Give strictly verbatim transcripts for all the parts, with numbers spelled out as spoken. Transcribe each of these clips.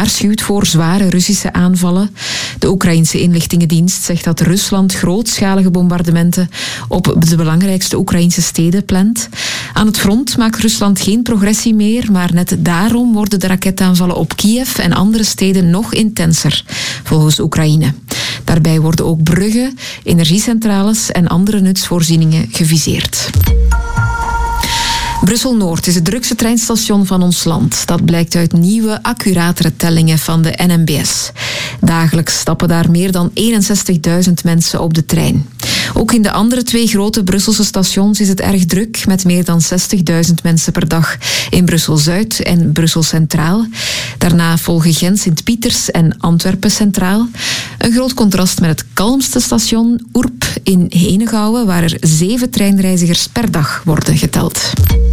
waarschuwt voor zware Russische aanvallen. De Oekraïense inlichtingendienst zegt dat Rusland grootschalige bombardementen op de belangrijkste Oekraïnse steden plant. Aan het front maakt Rusland geen progressie meer, maar net daarom worden de raketaanvallen op Kiev en andere steden nog intenser, volgens Oekraïne. Daarbij worden ook bruggen, energiecentrales en andere nutsvoorzieningen geviseerd. Brussel-Noord is het drukste treinstation van ons land. Dat blijkt uit nieuwe, accuratere tellingen van de N M B S. Dagelijks stappen daar meer dan eenenzestigduizend mensen op de trein. Ook in de andere twee grote Brusselse stations is het erg druk, met meer dan zestigduizend mensen per dag in Brussel-Zuid en Brussel-Centraal. Daarna volgen Gent, Sint-Pieters en Antwerpen Centraal. Een groot contrast met het kalmste station, Oerp in Henegouwen, waar er zeven treinreizigers per dag worden geteld.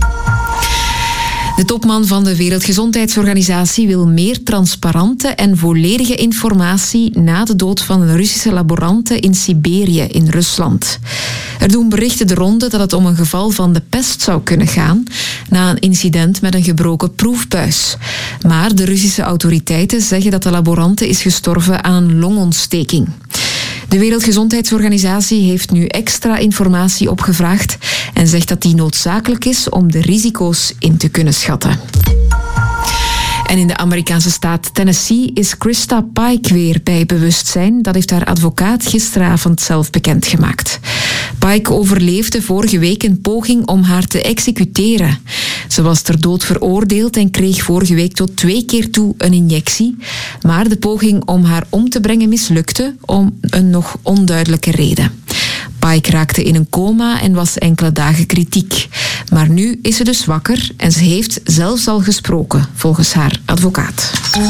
De topman van de Wereldgezondheidsorganisatie wil meer transparante en volledige informatie na de dood van een Russische laborante in Siberië in Rusland. Er doen berichten de ronde dat het om een geval van de pest zou kunnen gaan, na een incident met een gebroken proefbuis. Maar de Russische autoriteiten zeggen dat de laborante is gestorven aan een longontsteking. De Wereldgezondheidsorganisatie heeft nu extra informatie opgevraagd en zegt dat die noodzakelijk is om de risico's in te kunnen schatten. En in de Amerikaanse staat Tennessee is Krista Pike weer bij bewustzijn. Dat heeft haar advocaat gisteravond zelf bekendgemaakt. Pike overleefde vorige week een poging om haar te executeren. Ze was ter dood veroordeeld en kreeg vorige week tot twee keer toe een injectie. Maar de poging om haar om te brengen mislukte om een nog onduidelijke reden. Pike raakte in een coma en was enkele dagen kritiek. Maar nu is ze dus wakker en ze heeft zelfs al gesproken, volgens haar advocaat.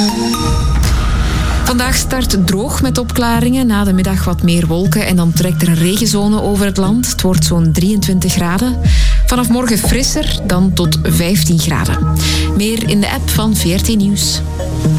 Vandaag start droog met opklaringen, na de middag wat meer wolken en dan trekt er een regenzone over het land. Het wordt zo'n drieëntwintig graden. Vanaf morgen frisser, dan tot vijftien graden. Meer in de app van V R T Nieuws.